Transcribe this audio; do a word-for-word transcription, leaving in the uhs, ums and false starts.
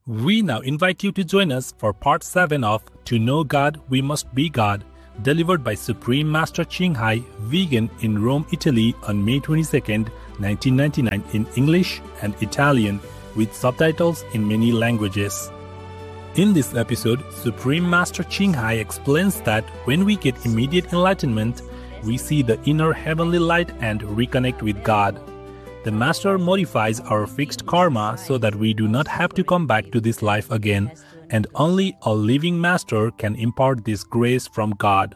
We now invite you to join us for part seven of To Know God, We Must Be God, delivered by Supreme Master Ching Hai, vegan, in Rome, Italy on May twenty-second, nineteen ninety-nine in English and Italian, with subtitles in many languages. In this episode, Supreme Master Ching Hai explains that when we get immediate enlightenment, we see the inner heavenly light and reconnect with God. The Master modifies our fixed karma so that we do not have to come back to this life again, and only a living Master can impart this grace from God.